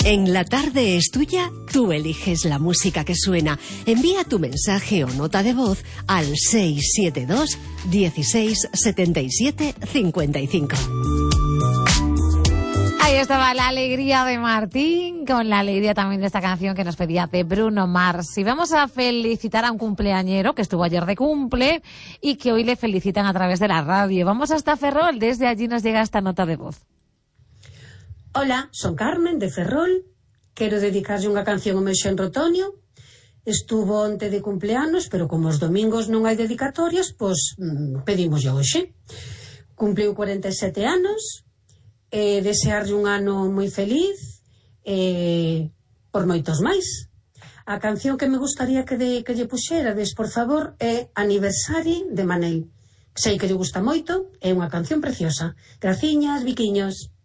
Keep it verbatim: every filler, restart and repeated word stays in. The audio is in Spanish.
En La Tarde es Tuya, tú eliges la música que suena. Envía tu mensaje o nota de voz al seis siete dos, dieciséis, setenta y siete, cincuenta y cinco. Ahí estaba la alegría de Martín, con la alegría también de esta canción que nos pedía de Bruno Mars. Y vamos a felicitar a un cumpleañero que estuvo ayer de cumple y que hoy le felicitan a través de la radio. Vamos hasta Ferrol, desde allí nos llega esta nota de voz. Hola, son Carmen de Ferrol. Quero dedicarlle unha canción ao meu xenro Tonio. Estuvo onte de cumpleanos, pero como os domingos non hai dedicatorias, pois mmm, pedimoslle hoxe. Cumpliu cuarenta e sete anos. Eh, desearlle un ano moi feliz, eh, por moitos máis. A canción que me gustaría que, de, que lle puxerades, por favor, é Aniversari de Manel. Sei que lle gusta moito, é unha canción preciosa. Graciñas, biquiños.